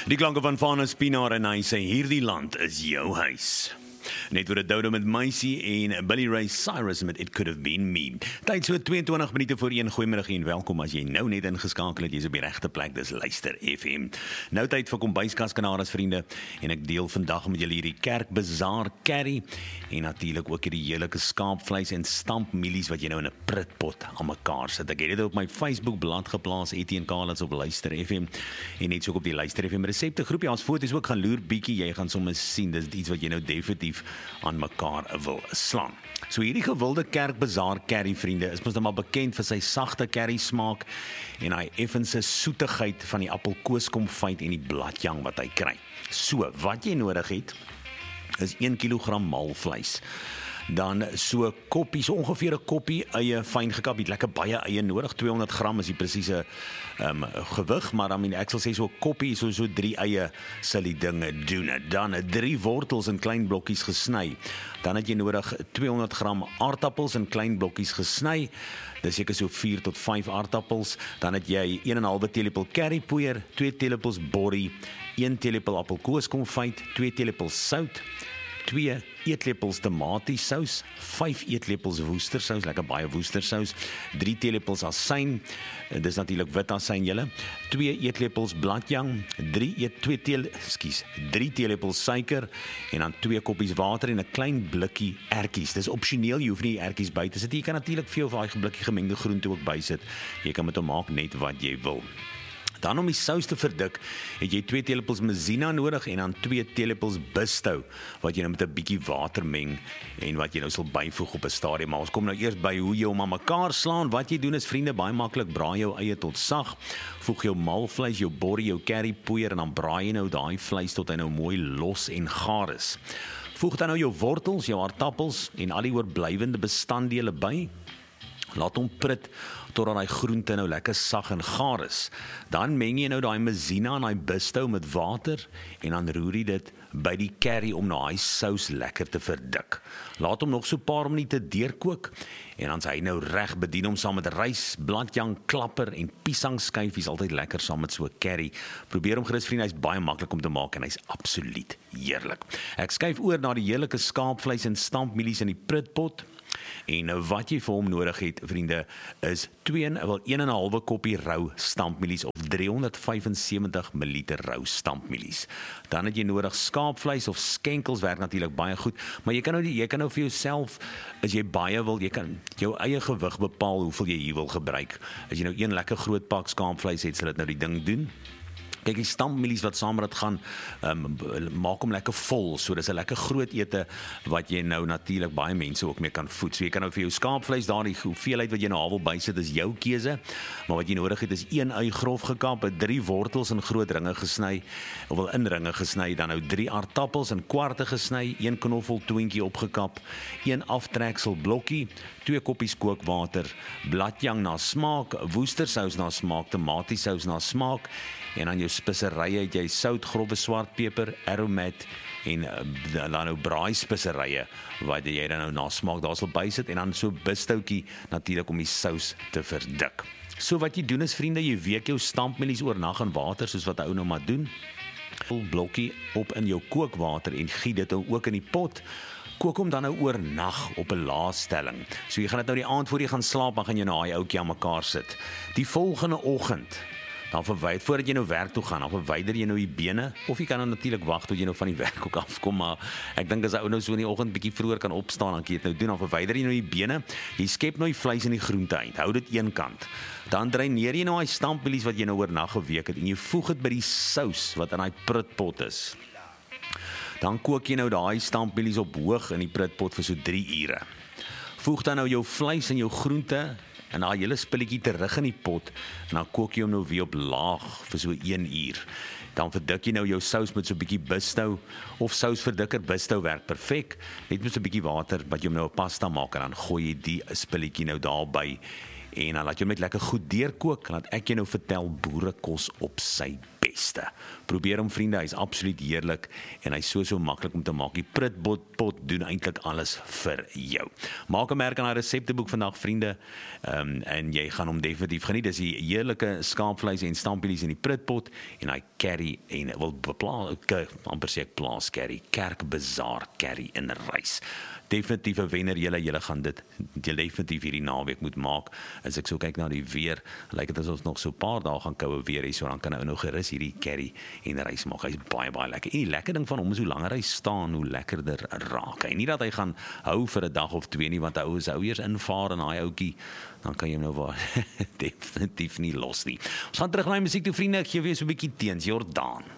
Die klanke van Vanus Pienaar en hy sê hierdie land is jou huis. Net oor 'n Dodo met Maisie en Billy Ray Cyrus met It Could Have Been Me. Tyd so 22 minute voor 1. Goeiemiddag en welkom as jy nou net ingeskakel het. Jy's op die regte plek, dis Luister FM. Nou tyd vir Kombuiskas Kanadas vriende en ek deel vandag met julle hierdie Kerkbazaar curry en natuurlik ook hierdie heerlike skaapvleis en stampmielies wat jy nou in 'n pritpot aan mekaar sit. Ek het dit op my Facebook blad geplaas, Etienne Kalats op Luister FM en net so op die Luister FM resepte groepie. Ons foto's ook gaan loer bietjie, jy gaan sommer sien, dis iets wat jy nou definitief aan mekaar wil slaan. So hierdie gewilde Kerkbazaar curry vriende is mos nou maar bekend vir sy sagte curry smaak en hy effense soetigheid van die appelkoeskomfyt en die bladjang wat hy kry. So, wat jy nodig het is 1 kilogram malvleis. Dan so koppie, so ongeveer 'n koppie eie fyn gekap, het lekker baie eie nodig, 200 gram is die presiese gewig, maar ek sal sê so 'n koppie, so 3 eie sal die dinge doen. Dan 3 wortels in klein blokkies gesny. Dan het jy nodig 200 gram aardappels in klein blokkies gesny. Dis seker so 4 tot 5 aardappels. Dan het jy 1,5 teelepel currypoeier, 2 teelepels borrie, 1 teelepel appelkoeskomfyt, 2 teelepels sout, 2 eetlepels tomatiesous, 5 eetlepels woestersous, lekker baie woestersous, 3 teelepels asyn, dis natuurlik wit asyn julle, 2 eetlepels bladjang, 3 teelepels suiker en dan 2 koppies water en 'n klein blikkie ertjies. Dis opsioneel, jy hoef nie ertjies by te sit. Jy kan natuurlik veel van daai blikkie gemengde groente ook bysit. Jy kan met hom maak net wat jy wil. Dan om die sous te verdik, het jy 2 teelepels mazina nodig en dan 2 teelepels bistou, wat jy nou met 'n bietjie water meng en wat jy nou sal byvoeg op 'n stadium. Maar ons kom nou eers by hoe jy hom aan mekaar slaan. Wat jy doen is vriende, baie maklik, braai jou eie tot sag, voeg jou malvleis, jou borrie, jou currypoeier en dan braai jy nou daai vleis tot hy nou mooi los en gaar is. Voeg dan nou jou wortels, jou aardappels en al die oorblywende bestanddele by. Laat hom prit totdat daai groente nou lekker sag en gaar is. Dan meng jy nou daai mazina en daai bistou met water en dan roer jy dit by die curry om daai sous lekker te verdik. Laat hom nog so 'n paar minute deurkook en dan is hy nou reg. Bedien hom saam met rys, bladjang, klapper en piesangskyfies, altyd lekker saam met so 'n curry. Probeer hom gerus vriende, hy's baie maklik om te maak en hy's absoluut heerlik. Ek skuif oor na die heerlike skaapvleis en stampmielies in die pritpot. En wat jy vir hom nodig het, vriende, is 1,5 koppie rou stampmielies of 375 ml rou stampmielies. Dan het jy nodig skaapvleis of skenkels, werk natuurlik baie goed, maar jy kan nou vir jouself, as jy baie wil, jy kan jou eie gewig bepaal hoeveel jy hier wil gebruik. As jy nou een lekker groot pak skaapvleis het, sal dit nou die ding doen. Kyk, die stampmielies wat saam met dit gaan, maak hom lekker vol, so dis 'n lekker groot ete, wat jy nou natuurlik baie mense ook mee kan voed. So jy kan nou vir jou skaapvleis, daar die hoeveelheid wat jy nou wil bysit, is jou keuse, maar wat jy nodig het is 1 ui grof gekap, 3 wortels in groot ringe gesny, of wel in ringe gesny, dan nou 3 aardappels in kwarte gesny, 1 knoffel twintjie opgekap, 1 aftreksel blokkie, 2 koppies kookwater, bladjang na smaak, woestersous na smaak, tomatiesous na smaak, en dan jou speserye het jy sout, grove swartpeper, aromat en dan nou braai speserye wat jy dan nou na smaak daar sal bysit en dan so bistoutjie natuurlik om die sous te verdik. So wat jy doen is vriende, jy week jou stampmielies oornag in water soos wat ou nou maar doen. Blokkie op in jou kookwater en giet dit ook in die pot. Kook hom dan nou oornag op 'n lae stelling. So jy gaan dit nou die aand voor jy gaan slaap, dan gaan jy nou daai ouetjie aan mekaar sit. Die volgende oggend dan voordat jy nou werk toe gaan, dan verwyder jy nou die bene, of jy kan dan natuurlik wag tot jy nou van die werk ook afkom, maar ek dink as ou nou so in die oggend bietjie vroeër kan opstaan, dan kan jy dit nou doen, dan verwyder jy nou die bene, jy skep nou die vleis en die groente uit, hou dit een kant, dan dreineer jy nou daai stampmielies wat jy nou oornag geweek het, en jy voeg dit by die sous wat in daai pritpot is. Dan kook jy nou daai stampmielies op hoog in die pritpot vir so 3 ure. Voeg dan nou jou vleis en jou groente en daai hele spulletjie terug in die pot en dan kook jy hom nou weer op laag vir so 1 uur. Dan verdik jy nou jou sous met so 'n bietjie bistou of sousverdikker, bistou werk perfek. Net met so 'n bietjie water wat jy hom nou 'n pasta maak en dan gooi jy die spulletjie nou daarby en dan laat jy hom net lekker goed deurkook en laat ek jou nou vertel boerekos op sy bes. beste. Probeer hom vriende, hy's absoluut heerlik en hy's so maklik om te maak. Die Pritbot doen eintlik alles vir jou. Maak 'n merk aan daai resepteboek vandag vriende, en jy gaan hom definitief geniet. Dis die heerlike skaapvleis en stampielies in die Pritbot en hy curry en amper sê ek plaas curry, Kerkbazaar curry en rys. Definitief 'n wenner, julle gaan dit definitief hierdie naweek moet maak. As ek so kyk na die weer, lyk dit asof ons nog so 'n paar dae gaan koue weer hê, so dan kan hy nou gerus hierdie curry en rys maak. Hy's baie lekker. En die lekker ding van hom is hoe langer hy staan, hoe lekkerder raak hy. Nie dat hy gaan hou vir 'n dag of twee nie, want hy sou eers invaar in daai ouetjie, dan kan jy hom nou definitief nie los nie. Ons gaan terug na die musiek toe vriende, ek gee weer so 'n bietjie teens Jordaan.